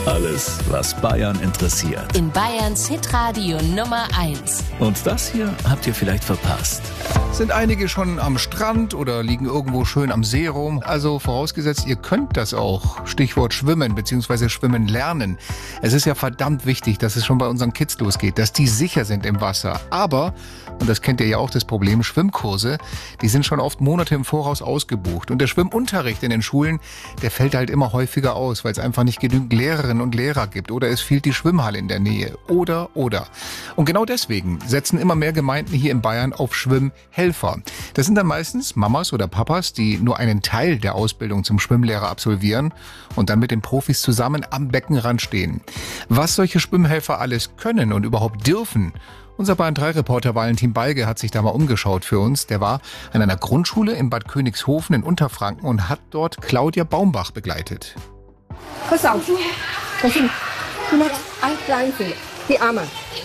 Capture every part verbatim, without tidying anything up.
Alles, was Bayern interessiert. In Bayerns Hitradio Nummer eins. Und das hier habt ihr vielleicht verpasst. Sind einige schon am Strand oder liegen irgendwo schön am See rum? Also vorausgesetzt, ihr könnt das auch. Stichwort Schwimmen bzw. Schwimmen lernen. Es ist ja verdammt wichtig, dass es schon bei unseren Kids losgeht, dass die sicher sind im Wasser. Aber, und das kennt ihr ja auch das Problem, Schwimmkurse, die sind schon oft Monate im Voraus ausgebucht. Und der Schwimmunterricht in den Schulen, der fällt halt immer häufiger aus, weil es einfach nicht genügend Lehrerinnen und Lehrer gibt. Oder es fehlt die Schwimmhalle in der Nähe. Oder, oder. Und genau deswegen setzen immer mehr Gemeinden hier in Bayern auf Schwimmhelfer. Das sind dann meistens Mamas oder Papas, die nur einen Teil der Ausbildung zum Schwimmlehrer absolvieren und dann mit den Profis zusammen am Beckenrand stehen. Was solche Schwimmhelfer alles können und überhaupt dürfen, unser Bayern drei Reporter Valentin Balge hat sich da mal umgeschaut für uns. Der war an einer Grundschule in Bad Königshofen in Unterfranken und hat dort Claudia Baumbach begleitet. Pass auf, das sind, du machst einen kleinen Fehler, die Arme.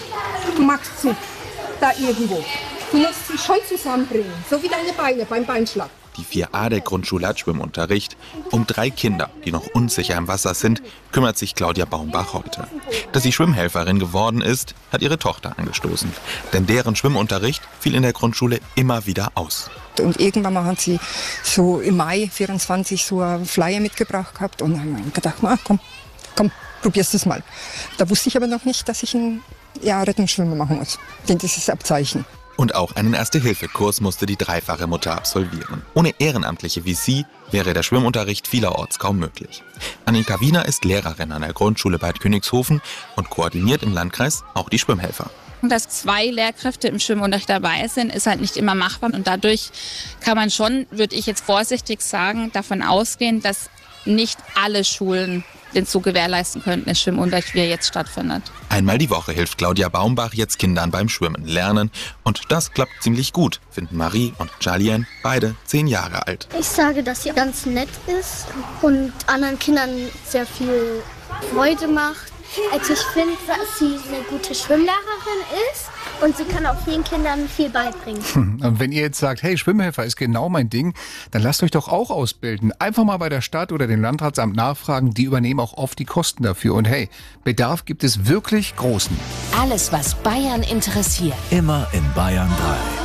Du machst sie da irgendwo. Du musst sie schon zusammenbringen, so wie deine Beine beim Beinschlag. Die vier a der Grundschule hat Schwimmunterricht. Um drei Kinder, die noch unsicher im Wasser sind, kümmert sich Claudia Baumbach heute. Dass sie Schwimmhelferin geworden ist, hat ihre Tochter angestoßen. Denn deren Schwimmunterricht fiel in der Grundschule immer wieder aus. Und irgendwann mal hat sie so im Mai vierundzwanzig so einen Flyer mitgebracht gehabt und dann habe ich gedacht, na, komm, komm, probierst es mal. Da wusste ich aber noch nicht, dass ich ein Jahr Rettungsschwimmer machen muss. Denn das ist Abzeichen. Und auch einen Erste-Hilfe-Kurs musste die dreifache Mutter absolvieren. Ohne Ehrenamtliche wie sie wäre der Schwimmunterricht vielerorts kaum möglich. Annika Wiener ist Lehrerin an der Grundschule Bad Königshofen und koordiniert im Landkreis auch die Schwimmhelfer. Dass zwei Lehrkräfte im Schwimmunterricht dabei sind, ist halt nicht immer machbar. Und dadurch kann man schon, würde ich jetzt vorsichtig sagen, davon ausgehen, dass nicht alle Schulen den so gewährleisten könnten, der Schwimmunterricht, wie er jetzt stattfindet. Einmal die Woche hilft Claudia Baumbach jetzt Kindern beim Schwimmen lernen. Und das klappt ziemlich gut, finden Marie und Jalien, beide zehn Jahre alt. Ich sage, dass sie ganz nett ist und anderen Kindern sehr viel Freude macht. Also ich finde, dass sie eine gute Schwimmlehrerin ist und sie kann auch vielen Kindern viel beibringen. Und wenn ihr jetzt sagt, hey, Schwimmhelfer ist genau mein Ding, dann lasst euch doch auch ausbilden. Einfach mal bei der Stadt oder dem Landratsamt nachfragen, die übernehmen auch oft die Kosten dafür. Und hey, Bedarf gibt es wirklich großen. Alles, was Bayern interessiert. Immer in Bayern drei.